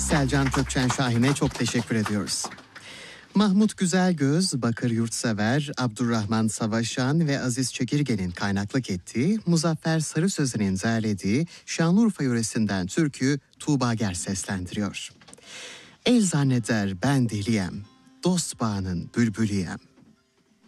Selcan Kökçen Şahin'e çok teşekkür ediyoruz. Mahmut Güzelgöz, Bakır Yurtsever, Abdurrahman Savaşan ve Aziz Çekirge'nin kaynaklık ettiği, Muzaffer Sarı Sözü'nün derlediği Şanlıurfa yöresinden türkü Tuğba Ger seslendiriyor. El zanneder ben deliyem, dost bağının bülbülüyem.